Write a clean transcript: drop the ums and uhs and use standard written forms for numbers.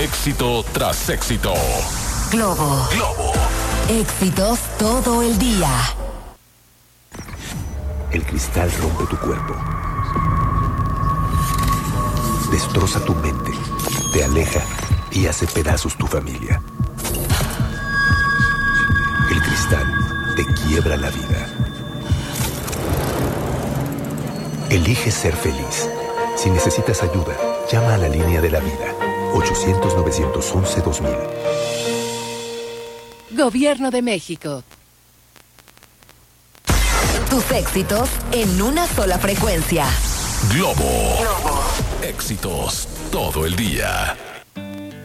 Éxito tras éxito. Globo. Éxitos todo el día. El cristal rompe tu cuerpo. Destroza tu mente. Te aleja y hace pedazos tu familia. El cristal te quiebra la vida. Elige ser feliz. Si necesitas ayuda, llama a la línea de la vida. 800-911-2000. Gobierno de México. Tus éxitos en una sola frecuencia. Globo. Éxitos todo el día.